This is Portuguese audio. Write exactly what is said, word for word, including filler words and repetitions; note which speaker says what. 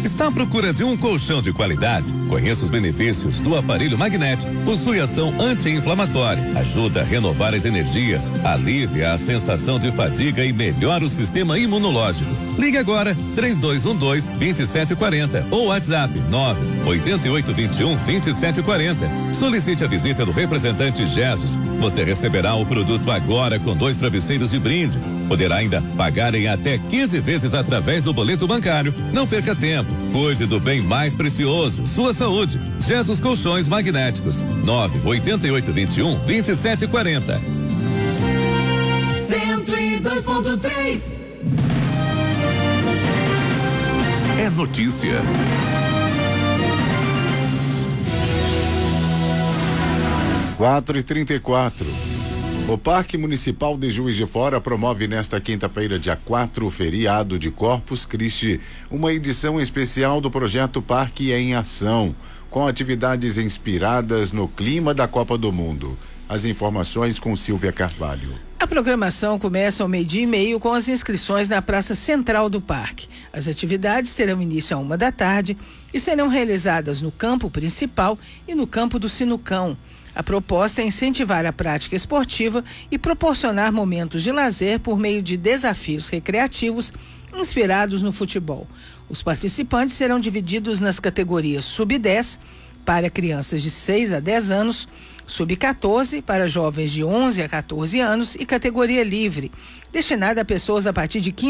Speaker 1: Está à procura de um colchão de qualidade? Conheça os benefícios do aparelho magnético. Possui ação anti-inflamatória, ajuda a renovar as energias, alivia a sensação de fadiga e melhora o sistema imunológico. Ligue agora três dois um dois, dois sete quatro zero ou WhatsApp nove oito oito dois um, dois sete quatro zero. Solicite a visita do representante Jesus. Você receberá o produto agora com dois travesseiros de brinde. Poderá ainda pagar em até quinze vezes através do boleto bancário. Não perca tempo. Cuide do bem mais precioso, sua saúde. Jesus Colchões Magnéticos. nove oito oito dois um, dois sete quatro zero.
Speaker 2: cento e dois ponto três.
Speaker 3: É notícia.
Speaker 4: quatro e trinta e quatro. O Parque Municipal de Juiz de Fora promove nesta quinta-feira, dia quatro, o feriado de Corpus Christi, uma edição especial do projeto Parque em Ação, com atividades inspiradas no clima da Copa do Mundo. As informações com Silvia Carvalho.
Speaker 5: A programação começa ao meio-dia e meio com as inscrições na Praça Central do Parque. As atividades terão início à uma da tarde e serão realizadas no campo principal e no campo do Sinucão. A proposta é incentivar a prática esportiva e proporcionar momentos de lazer por meio de desafios recreativos inspirados no futebol. Os participantes serão divididos nas categorias sub dez para crianças de seis a dez anos, sub quatorze para jovens de onze a quatorze anos e categoria livre, destinada a pessoas a partir de quinze